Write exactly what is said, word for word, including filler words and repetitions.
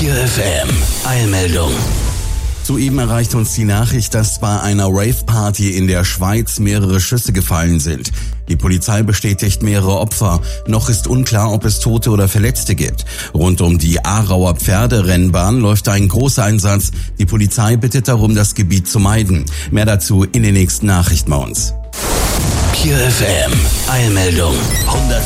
Pure F M, Eilmeldung. Soeben erreicht uns die Nachricht, dass bei einer Rave-Party in der Schweiz mehrere Schüsse gefallen sind. Die Polizei bestätigt mehrere Opfer. Noch ist unklar, ob es Tote oder Verletzte gibt. Rund um die Aarauer Pferderennbahn läuft ein Großeinsatz. Die Polizei bittet darum, das Gebiet zu meiden. Mehr dazu in den nächsten Nachrichten bei uns. Pure F M, Eilmeldung.